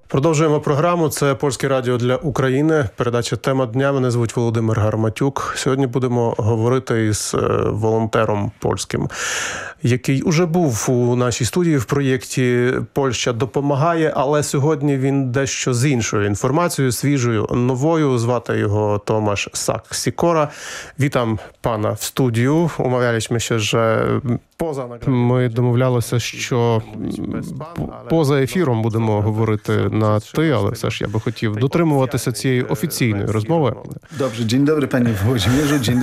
Продовжуємо програму. Це Польське радіо для України. Передача «Тема дня». Мене звуть Володимир Гарматюк. Сьогодні будемо говорити із волонтером польським, який уже був у нашій студії в проєкті «Польща допомагає», але сьогодні він дещо з іншою інформацією, свіжою, новою. Звати його Томаш Сак-Сікора. Вітам пана в студію. Умовлялися, що ми домовлялися, що поза ефіром будемо говорити на «ти», але все ж я би хотів дотримуватися цієї офіційної розмови. Dobrze, dzień dobry panie Włodzimierzu, dzień